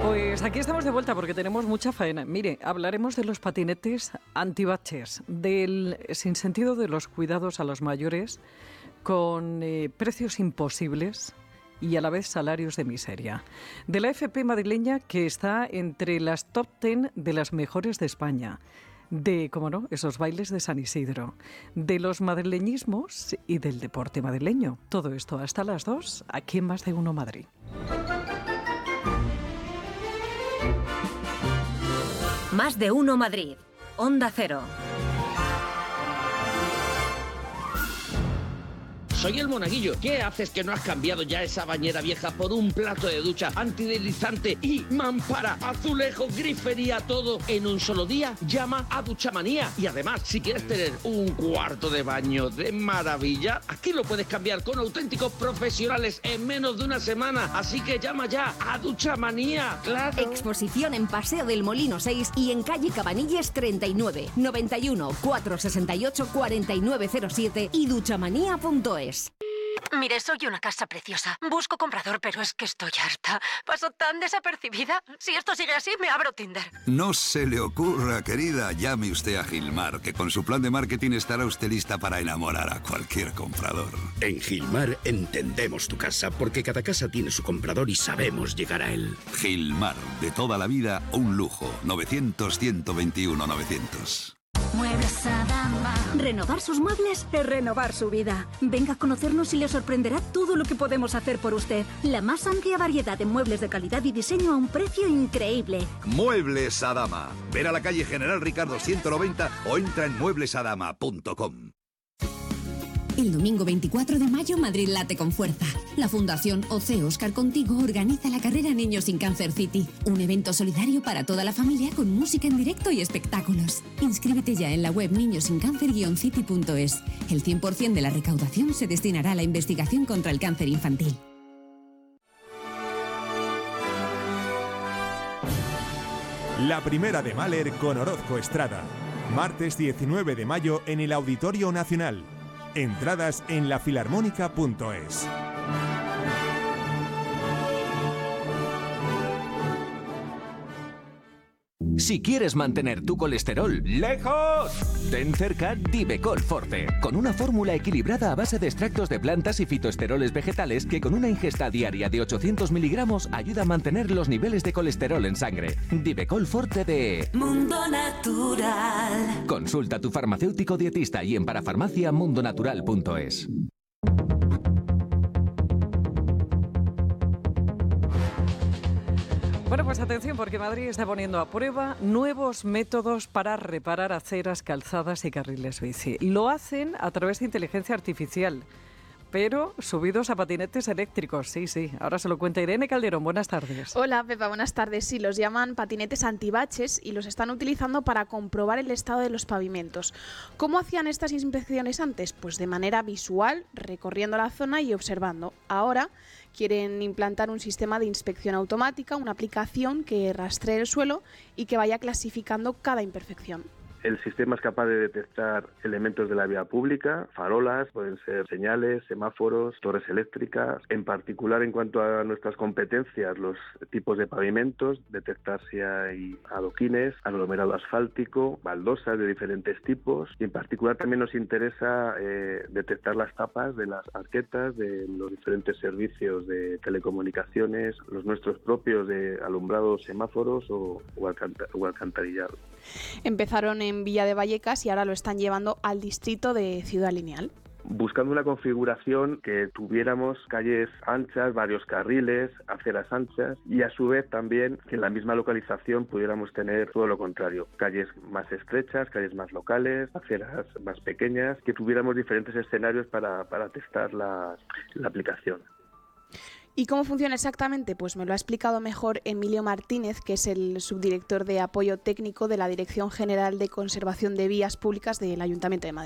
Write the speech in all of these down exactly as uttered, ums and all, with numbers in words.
Pues aquí estamos de vuelta porque tenemos mucha faena. Mire, hablaremos de los patinetes antibaches, del sinsentido de los cuidados a los mayores, con eh, precios imposibles y a la vez salarios de miseria. De la F P madrileña, que está entre las top diez de las mejores de España. De, como no, esos bailes de San Isidro. De los madrileñismos y del deporte madrileño. Todo esto hasta las dos, aquí en Más de Uno Madrid. Más de Uno Madrid. Onda Cero. Soy el Monaguillo. ¿Qué haces que no has cambiado ya esa bañera vieja por un plato de ducha antideslizante y mampara, azulejo, grifería, todo en un solo día? Llama a Duchamanía. Y además, si quieres tener un cuarto de baño de maravilla, aquí lo puedes cambiar con auténticos profesionales en menos de una semana. Así que llama ya a Duchamanía. ¡Claro! Exposición en Paseo del Molino seis y en calle Cabanilles treinta y nueve, noventa y uno, cuatrocientos sesenta y ocho, cuarenta y nueve cero siete y duchamanía punto es. Mire, soy una casa preciosa. Busco comprador, pero es que estoy harta. Paso tan desapercibida. Si esto sigue así, me abro Tinder. No se le ocurra, querida. Llame usted a Gilmar, que con su plan de marketing estará usted lista para enamorar a cualquier comprador. En Gilmar entendemos tu casa, porque cada casa tiene su comprador y sabemos llegar a él. Gilmar, de toda la vida, un lujo. novecientos, ciento veintiuno, novecientos. Muebles Adama. Renovar sus muebles es renovar su vida. Venga a conocernos y le sorprenderá todo lo que podemos hacer por usted. La más amplia variedad de muebles de calidad y diseño a un precio increíble. Muebles Adama. Ver a la calle General Ricardo ciento noventa o entra en muebles adama punto com. El domingo veinticuatro de mayo, Madrid late con fuerza. La Fundación O C Oscar Contigo organiza la carrera Niños sin Cáncer City, un evento solidario para toda la familia con música en directo y espectáculos. Inscríbete ya en la web niños sin cáncer guion city punto es. El cien por ciento de la recaudación se destinará a la investigación contra el cáncer infantil. La primera de Mahler con Orozco Estrada. Martes diecinueve de mayo en el Auditorio Nacional. Entradas en la filarmónica punto es. Si quieres mantener tu colesterol lejos, ten cerca Divecol Forte, con una fórmula equilibrada a base de extractos de plantas y fitoesteroles vegetales que con una ingesta diaria de ochocientos miligramos ayuda a mantener los niveles de colesterol en sangre. Divecol Forte de Mundo Natural. Consulta a tu farmacéutico dietista y en parafarmacia mundo natural punto es. Bueno, pues atención, porque Madrid está poniendo a prueba nuevos métodos para reparar aceras, calzadas y carriles bici. Lo hacen a través de inteligencia artificial, pero subidos a patinetes eléctricos. Sí, sí, ahora se lo cuenta Irene Calderón. Buenas tardes. Hola, Pepa, buenas tardes. Sí, los llaman patinetes antibaches y los están utilizando para comprobar el estado de los pavimentos. ¿Cómo hacían estas inspecciones antes? Pues de manera visual, recorriendo la zona y observando. Ahora quieren implantar un sistema de inspección automática, una aplicación que rastree el suelo y que vaya clasificando cada imperfección. El sistema es capaz de detectar elementos de la vía pública, farolas, pueden ser señales, semáforos, torres eléctricas. En particular, en cuanto a nuestras competencias, los tipos de pavimentos, detectar si hay adoquines, aglomerado asfáltico, baldosas de diferentes tipos. Y en particular también nos interesa eh, detectar las tapas de las arquetas de los diferentes servicios de telecomunicaciones, los nuestros propios de alumbrado, semáforos o, o, alcant- o alcantarillado. Empezaron en Villa de Vallecas y ahora lo están llevando al distrito de Ciudad Lineal. Buscando una configuración que tuviéramos calles anchas, varios carriles, aceras anchas y a su vez también que en la misma localización pudiéramos tener todo lo contrario, calles más estrechas, calles más locales, aceras más pequeñas, que tuviéramos diferentes escenarios para, para testar la, la aplicación. ¿Y cómo funciona exactamente? Pues me lo ha explicado mejor Emilio Martínez, que es el subdirector de apoyo técnico de la Dirección General de Conservación de Vías Públicas del Ayuntamiento de Madrid.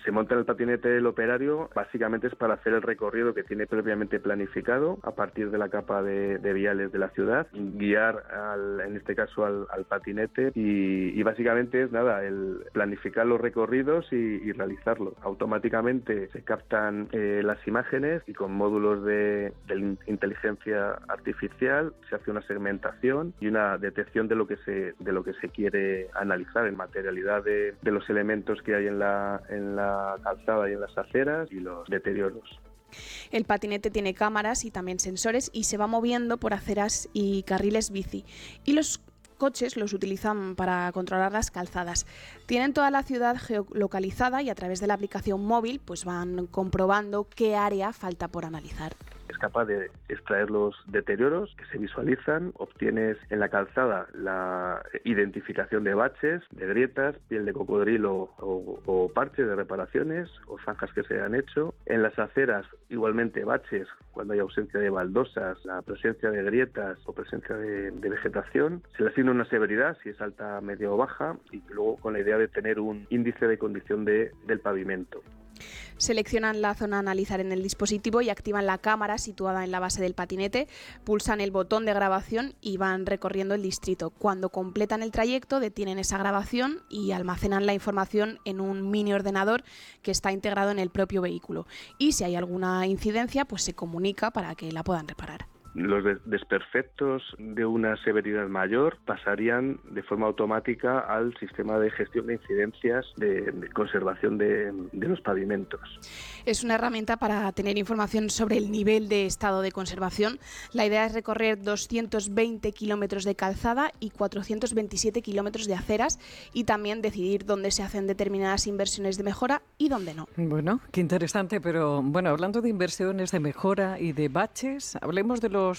Se monta en el patinete el operario, básicamente es para hacer el recorrido que tiene previamente planificado a partir de la capa de, de viales de la ciudad, guiar al, en este caso al, al patinete y, y básicamente es nada, el planificar los recorridos y, y realizarlo. Automáticamente se captan eh, las imágenes y con módulos de, de inteligencia artificial se hace una segmentación y una detección de lo que se de lo que se quiere analizar en materialidad de, de los elementos que hay en la en la calzada y en las aceras y los deterioros. El patinete tiene cámaras y también sensores y se va moviendo por aceras y carriles bici. Y los coches los utilizan para controlar las calzadas. Tienen toda la ciudad geolocalizada y a través de la aplicación móvil pues van comprobando qué área falta por analizar. Es capaz de extraer los deterioros que se visualizan, obtienes en la calzada la identificación de baches, de grietas, piel de cocodrilo o, o parches de reparaciones o zanjas que se han hecho. En las aceras igualmente baches cuando hay ausencia de baldosas, la presencia de grietas o presencia de, de vegetación. Se le asigna una severidad, si es alta, media o baja, y luego con la idea de tener un índice de condición de, del pavimento. Seleccionan la zona a analizar en el dispositivo y activan la cámara situada en la base del patinete, pulsan el botón de grabación y van recorriendo el distrito. Cuando completan el trayecto, detienen esa grabación y almacenan la información en un mini ordenador que está integrado en el propio vehículo. Y si hay alguna incidencia, pues se comunica para que la puedan reparar. Los desperfectos de una severidad mayor pasarían de forma automática al sistema de gestión de incidencias de, de conservación de, de los pavimentos. Es una herramienta para tener información sobre el nivel de estado de conservación. La idea es recorrer doscientos veinte kilómetros de calzada y cuatrocientos veintisiete kilómetros de aceras y también decidir dónde se hacen determinadas inversiones de mejora y dónde no. Bueno, qué interesante, pero bueno, hablando de inversiones de mejora y de baches, hablemos de los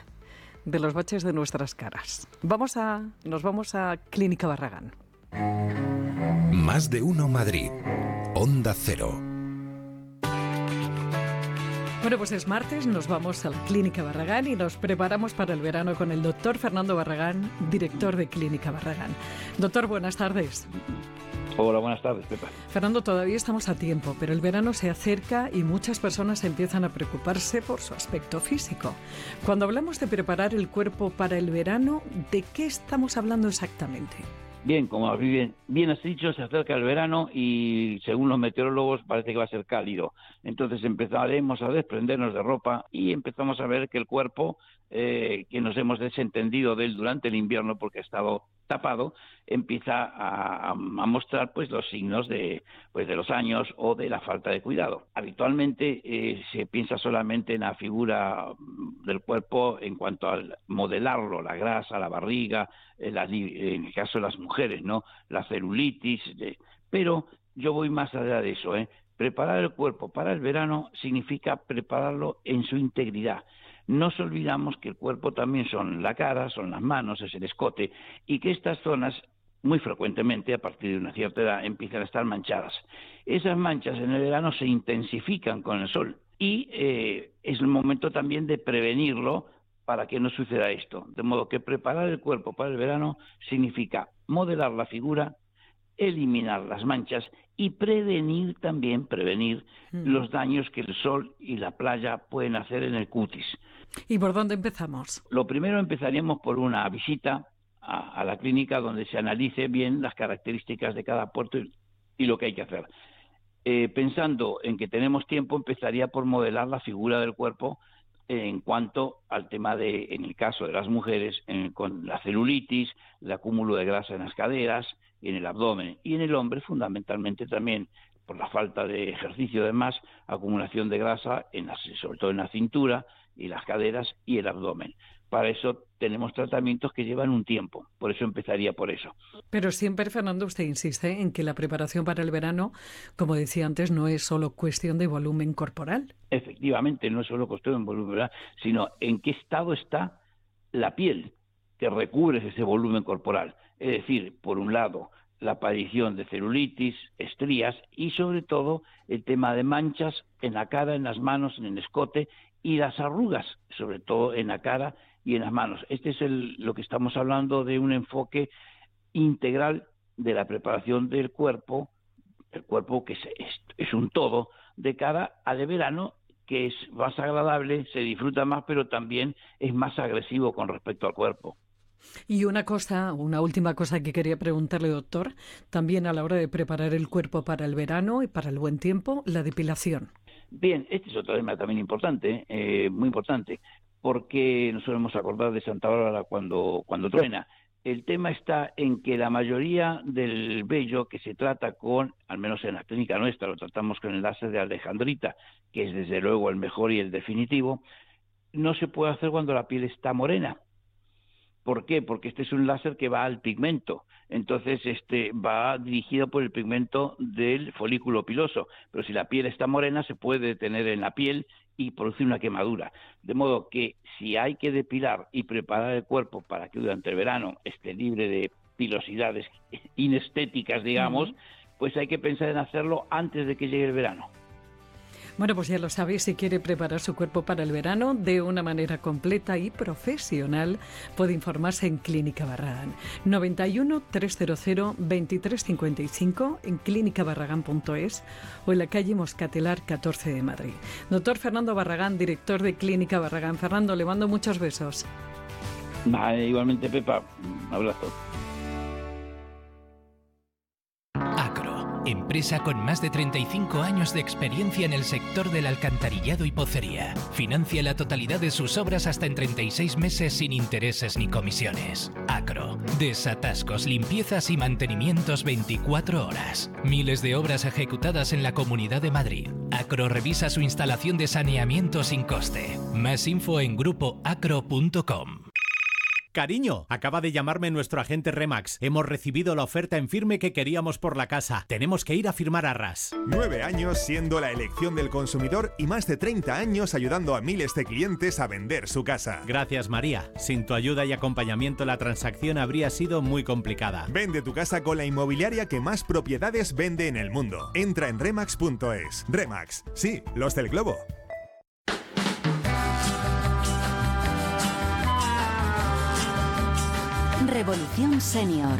de los baches de nuestras caras. Vamos a, nos vamos a Clínica Barragán. Más de uno Madrid. Onda Cero. Bueno, pues es martes, nos vamos a la Clínica Barragán y nos preparamos para el verano con el doctor Fernando Barragán, director de Clínica Barragán. Doctor, buenas tardes. Hola, buenas tardes, Pepa. Fernando, todavía estamos a tiempo, pero el verano se acerca y muchas personas empiezan a preocuparse por su aspecto físico. Cuando hablamos de preparar el cuerpo para el verano, ¿de qué estamos hablando exactamente? Bien, como bien, bien has dicho, se acerca el verano y según los meteorólogos parece que va a ser cálido. Entonces empezaremos a desprendernos de ropa y empezamos a ver que el cuerpo, eh, que nos hemos desentendido de él durante el invierno porque ha estado tapado, empieza a, a mostrar pues los signos de pues de los años o de la falta de cuidado. Habitualmente eh, se piensa solamente en la figura del cuerpo en cuanto al modelarlo, la grasa, la barriga, eh, la, en el caso de las mujeres, ¿no? La celulitis, de, pero yo voy más allá de eso, ¿eh? Preparar el cuerpo para el verano significa prepararlo en su integridad. No nos olvidamos que el cuerpo también son la cara, son las manos, es el escote, y que estas zonas, muy frecuentemente, a partir de una cierta edad, empiezan a estar manchadas. Esas manchas en el verano se intensifican con el sol y eh, es el momento también de prevenirlo para que no suceda esto. De modo que preparar el cuerpo para el verano significa modelar la figura, eliminar las manchas y prevenir también, prevenir mm. los daños que el sol y la playa pueden hacer en el cutis. ¿Y por dónde empezamos? Lo primero empezaríamos por una visita a, a la clínica donde se analice bien las características de cada puerto y, y lo que hay que hacer. Eh, pensando en que tenemos tiempo, empezaría por modelar la figura del cuerpo en cuanto al tema de, en el caso de las mujeres, en, con la celulitis, el acúmulo de grasa en las caderas y en el abdomen, y en el hombre fundamentalmente también por la falta de ejercicio, además, acumulación de grasa, en las, sobre todo en la cintura y las caderas y el abdomen. Para eso tenemos tratamientos que llevan un tiempo, por eso empezaría por eso. Pero siempre, Fernando, usted insiste en que la preparación para el verano, como decía antes, no es solo cuestión de volumen corporal. Efectivamente, no es solo cuestión de volumen corporal, sino en qué estado está la piel que recubre ese volumen corporal. Es decir, por un lado, la aparición de celulitis, estrías y sobre todo el tema de manchas en la cara, en las manos, en el escote y las arrugas, sobre todo en la cara y en las manos. Este es el, lo que estamos hablando de un enfoque integral de la preparación del cuerpo el cuerpo que es, es, es un todo de cara al verano, que es más agradable, se disfruta más, pero también es más agresivo con respecto al cuerpo. Y una cosa, una última cosa que quería preguntarle, doctor, también a la hora de preparar el cuerpo para el verano y para el buen tiempo, la depilación. Bien, este es otro tema también importante, eh, muy importante, porque nos solemos acordar de Santa Bárbara cuando, cuando truena. El tema está en que la mayoría del vello que se trata con, al menos en la clínica nuestra, lo tratamos con el láser de alejandrita, que es desde luego el mejor y el definitivo, no se puede hacer cuando la piel está morena. ¿Por qué? Porque este es un láser que va al pigmento, entonces este va dirigido por el pigmento del folículo piloso, pero si la piel está morena se puede detener en la piel y producir una quemadura. De modo que si hay que depilar y preparar el cuerpo para que durante el verano esté libre de pilosidades inestéticas, digamos, uh-huh. pues hay que pensar en hacerlo antes de que llegue el verano. Bueno, pues ya lo sabéis, si quiere preparar su cuerpo para el verano de una manera completa y profesional, puede informarse en Clínica Barragán. noventa y uno, trescientos veintitrés cincuenta y cinco en clínica barragán punto es o en la calle Moscatelar catorce de Madrid. Doctor Fernando Barragán, director de Clínica Barragán. Fernando, le mando muchos besos. Vale, igualmente, Pepa, un abrazo. Empresa con más de treinta y cinco años de experiencia en el sector del alcantarillado y pocería. Financia la totalidad de sus obras hasta en treinta y seis meses sin intereses ni comisiones. Acro. Desatascos, limpiezas y mantenimientos veinticuatro horas. Miles de obras ejecutadas en la Comunidad de Madrid. Acro revisa su instalación de saneamiento sin coste. Más info en grupo acro punto com. Cariño, acaba de llamarme nuestro agente Remax. Hemos recibido la oferta en firme que queríamos por la casa. Tenemos que ir a firmar arras. Nueve años siendo la elección del consumidor y más de treinta años ayudando a miles de clientes a vender su casa. Gracias, María. Sin tu ayuda y acompañamiento la transacción habría sido muy complicada. Vende tu casa con la inmobiliaria que más propiedades vende en el mundo. Entra en remax punto es. Remax, sí, los del globo. Revolución Senior.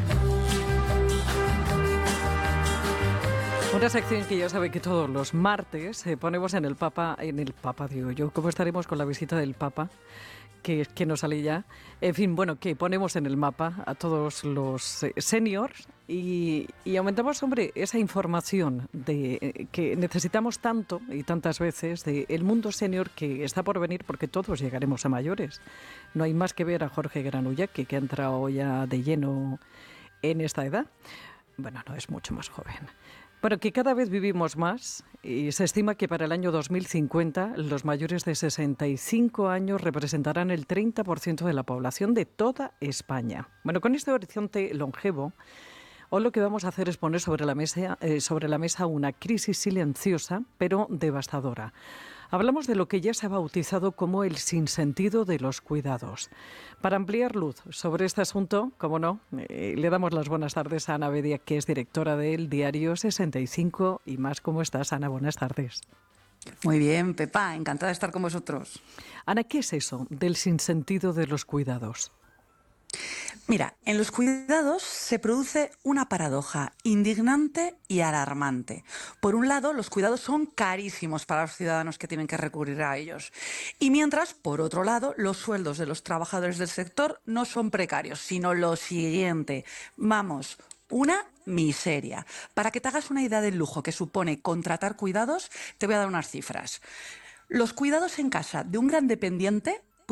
Una sección que ya sabe que todos los martes eh, ponemos en el Papa, en el Papa digo yo, ¿cómo estaremos con la visita del Papa? Que, que nos sale ya. En fin, bueno, que ponemos en el mapa a todos los eh, seniors y, y aumentamos, hombre, esa información de eh, que necesitamos tanto y tantas veces del mundo senior que está por venir, porque todos llegaremos a mayores. No hay más que ver a Jorge Granullaque, que ha entrado ya de lleno en esta edad. Bueno, no, es mucho más joven. Bueno, que cada vez vivimos más y se estima que para el año dos mil cincuenta los mayores de sesenta y cinco años representarán el treinta por ciento de la población de toda España. Bueno, con este horizonte longevo, hoy lo que vamos a hacer es poner sobre la mesa, eh, sobre la mesa una crisis silenciosa pero devastadora. Hablamos de lo que ya se ha bautizado como el sinsentido de los cuidados. Para ampliar luz sobre este asunto, como no, eh, le damos las buenas tardes a Ana Bedia, que es directora del diario sesenta y cinco y más. ¿Cómo estás, Ana? Buenas tardes. Muy bien, Pepa, encantada de estar con vosotros. Ana, ¿qué es eso del sinsentido de los cuidados? Mira, en los cuidados se produce una paradoja indignante y alarmante. Por un lado, los cuidados son carísimos para los ciudadanos que tienen que recurrir a ellos. Y mientras, por otro lado, los sueldos de los trabajadores del sector no son precarios, sino lo siguiente. Vamos, una miseria. Para que te hagas una idea del lujo que supone contratar cuidados, te voy a dar unas cifras. Los cuidados en casa de un gran dependiente